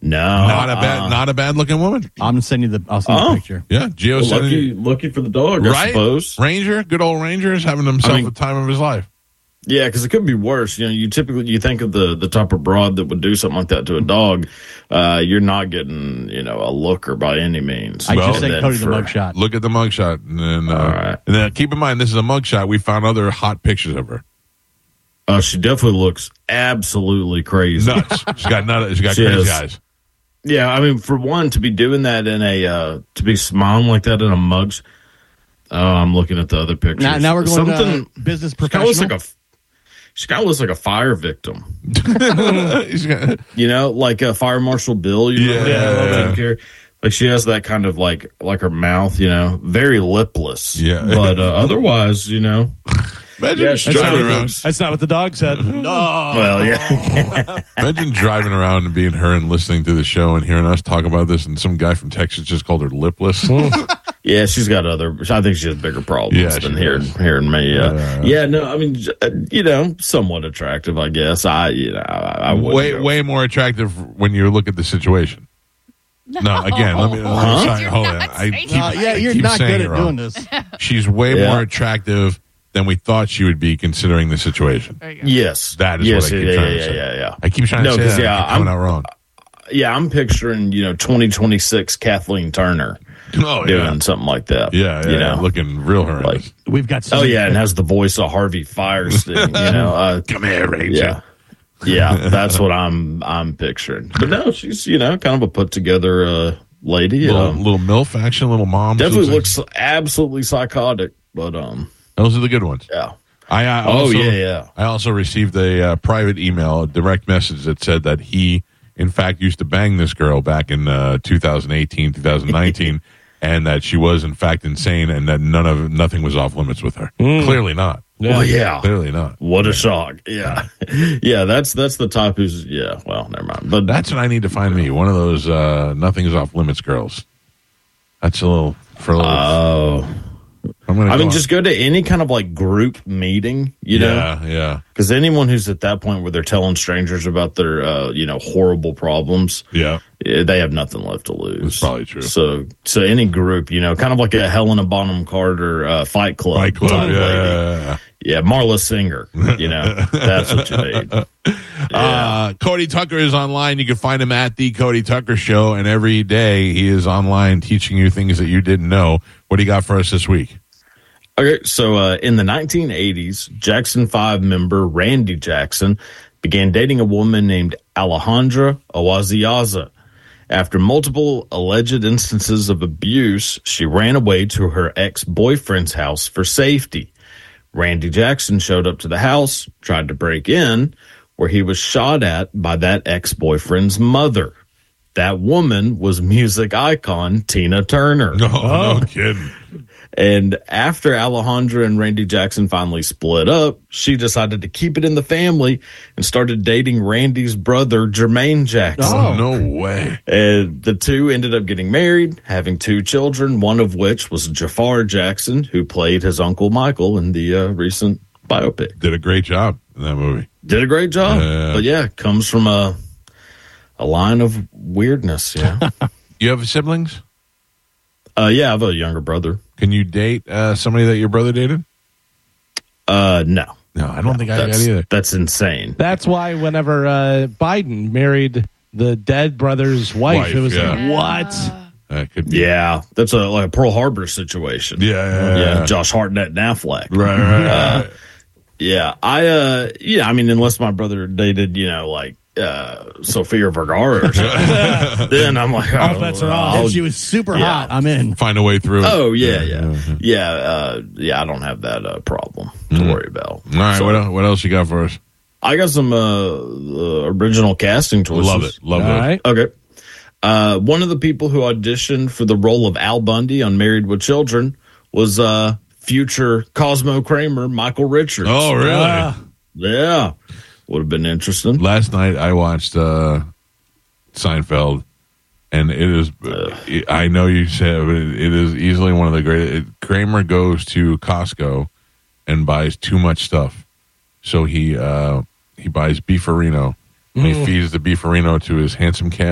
No, not a bad looking woman. I'll send you the picture. Yeah, Gio lucky for the dog, I suppose. Ranger, good old Ranger is having himself the time of his life. Yeah, because it could be worse. You know, you think of the type of broad that would do something like that to a dog. You're not getting, a looker by any means. I just sent Cody the mugshot. Look at the mugshot, and then, all right. And then keep in mind this is a mugshot. We found other hot pictures of her. She definitely looks absolutely crazy. Nuts. She got crazy eyes. Yeah, I mean, for one, to be doing that to be smiling like that in a mugs. I'm looking at the other pictures. Now we're going to business professional. She kind of looks like a fire victim. Like a Fire Marshal Bill. Yeah. Like she has that kind of like her mouth, very lipless. Yeah. But otherwise, Imagine driving around. That's not what the dog said. No. Well, yeah. Imagine driving around and being her and listening to the show and hearing us talk about this, and some guy from Texas just called her lipless. Yeah, she's got I think she has bigger problems than hearing me. No, I mean, somewhat attractive, I guess. I way more attractive when you look at the situation. No, again, let me. Hold on. You're not good at doing this. She's way more attractive than we thought she would be, considering the situation. Yes, that is what I keep trying to say. Yeah. I keep trying to say that. I'm coming out wrong. Yeah, I'm picturing 2026 Kathleen Turner. Doing something like that. Yeah, looking real horrendous. Like, we've got and has the voice of Harvey Firestein. Come here, Ranger. Yeah, that's what I'm picturing. But no, she's kind of a put together lady, little MILF action, little mom. Definitely looks absolutely psychotic, but those are the good ones. Yeah. I also received a private email, a direct message that said that he, in fact, used to bang this girl back in 2018, 2019. And that she was, in fact, insane, and that nothing was off limits with her. Clearly not. Well, yeah. Clearly not. What a shock. Yeah. Yeah, that's the type who's, well, never mind. But that's what I need to find me, one of those nothing is off limits girls. That's a little. Just go to any kind of like group meeting, know? Yeah. Because anyone who's at that point where they're telling strangers about their, horrible problems, they have nothing left to lose. That's probably true. So any group, kind of like a Helena Bonham Carter Fight Club. Fight Club, yeah. Yeah, Marla Singer, that's what you need. Yeah. Cody Tucker is online. You can find him at The Cody Tucker Show, and every day he is online teaching you things that you didn't know. What do you got for us this week? Okay, so in the 1980s, Jackson 5 member Randy Jackson began dating a woman named Alejandra Awaziaza. After multiple alleged instances of abuse, she ran away to her ex-boyfriend's house for safety. Randy Jackson showed up to the house, tried to break in, where he was shot at by that ex-boyfriend's mother. That woman was music icon Tina Turner. No kidding. And after Alejandra and Randy Jackson finally split up, she decided to keep it in the family and started dating Randy's brother, Jermaine Jackson. Oh, no way. And the two ended up getting married, having 2 children, one of which was Jafar Jackson, who played his Uncle Michael in the recent biopic. Did a great job in that movie. Did a great job. But comes from a line of weirdness. Yeah. You have siblings? I have a younger brother. Can you date somebody that your brother dated? No. No, I don't think I got either. That's insane. That's why whenever Biden married the dead brother's wife it was like, what? That could be. Yeah, that's like a Pearl Harbor situation. Yeah. Josh Hartnett and Affleck. Right. I mean, unless my brother dated, Sofia Vergara or something, then I'm like, oh, that's right. If she was super hot, I'm in. Find a way through it. Oh, yeah. I don't have that problem to worry about. All right, so, what else you got for us? I got some original casting choices. Love it. All right. Okay. One of the people who auditioned for the role of Al Bundy on Married with Children was future Cosmo Kramer, Michael Richards. Oh, really? Yeah. Would have been interesting. Last night I watched Seinfeld, and it is, I know you said, but it is easily one of the greatest. Kramer goes to Costco and buys too much stuff. So he buys beefarino, and he feeds the beefarino to his handsome cat.